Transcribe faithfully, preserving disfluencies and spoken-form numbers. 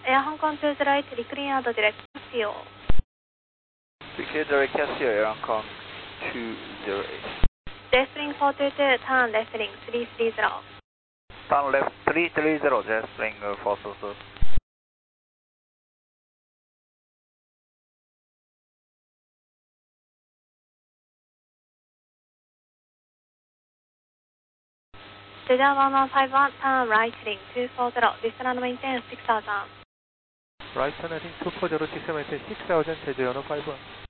Air Hong Kong two zero eight, reclean out direct Casio. Reclean direct Casio, Air Hong Kong two zero eight. Jet Spring four two two, turn left link three three zero. Turn left three three zero, Jet Spring uh, four two two. Cedar one one five one, turn right link two four zero, descend and maintain six thousand. Right turn heading two four zero, descend maintain six thousand, Cedar one one five one.